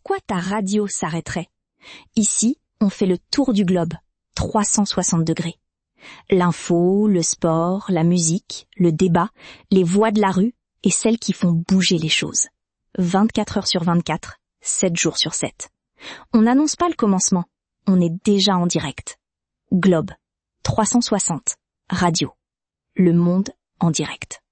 pourquoi ta radio s'arrêterait? Ici, on fait le tour du globe, 360 degrés. L'info, le sport, la musique, le débat, les voix de la rue et celles qui font bouger les choses. 24 heures sur 24, 7 jours sur 7. On n'annonce pas le commencement, on est déjà en direct. Globe, 360, radio. Le monde en direct.